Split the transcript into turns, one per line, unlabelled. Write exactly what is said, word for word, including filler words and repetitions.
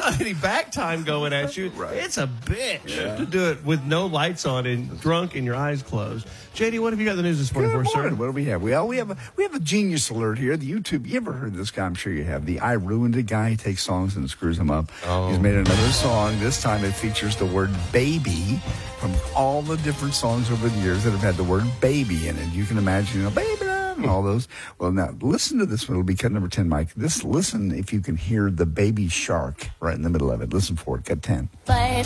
got any back time going at you.
Right.
It's a bitch
Yeah.
to do it with no lights on and drunk and your eyes closed. J D, what have you got in the news this morning
Good
for us, sir?
morning. What do we have? Well, we have a we have a genius alert here. The YouTube. You ever heard this guy? I'm sure you have. The I Ruined It guy. He takes songs and screws them up.
Oh.
He's made another song. This time it features the word baby from all the different songs over the years that have had the word baby in it. You can imagine, you know, baby love and all those. Well, now listen to this one. It'll be cut number ten, Mike. This listen if you can hear the baby shark right in the middle of it. Listen for it. Cut ten.
But